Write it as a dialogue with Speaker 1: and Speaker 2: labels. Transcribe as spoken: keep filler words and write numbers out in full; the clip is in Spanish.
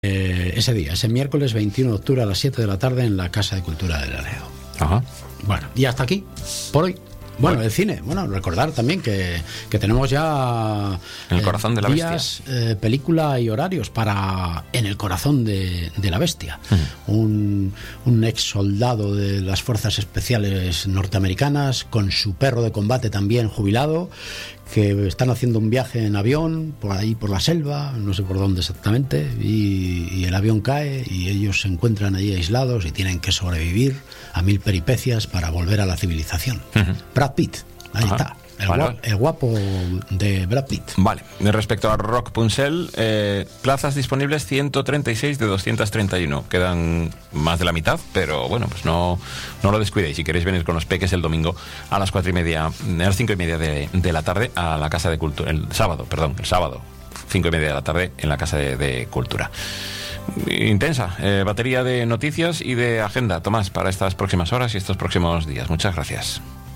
Speaker 1: eh, ese día, ese miércoles veintiuno de octubre a las siete de la tarde en la Casa de Cultura de Laredo.
Speaker 2: Ajá.
Speaker 1: Bueno, y hasta aquí, por hoy. Bueno, bueno, el cine. Bueno, recordar también que, que tenemos ya
Speaker 2: En el corazón eh, de la
Speaker 1: días,
Speaker 2: bestia.
Speaker 1: Eh, película y horarios para En el corazón de, de la bestia. Uh-huh. Un, un ex soldado de las fuerzas especiales norteamericanas con su perro de combate también jubilado, que están haciendo un viaje en avión por ahí por la selva, no sé por dónde exactamente, y, y el avión cae y ellos se encuentran allí aislados y tienen que sobrevivir a mil peripecias para volver a la civilización. Uh-huh. Brad Pitt, ahí Ajá. está, el, vale, guapo, vale. el guapo de Brad Pitt.
Speaker 2: Vale, respecto a Rock Punxel, eh, plazas disponibles ciento treinta y seis de doscientos treinta y uno, quedan más de la mitad, pero bueno, pues no, no lo descuidéis. Si queréis venir con los peques el domingo a las cuatro y media, a las cinco y media de, de la tarde a la Casa de Cultura, el sábado, perdón, el sábado, cinco y media de la tarde en la Casa de, de Cultura. Intensa, eh, batería de noticias y de agenda, Tomás, para estas próximas horas y estos próximos días. Muchas gracias.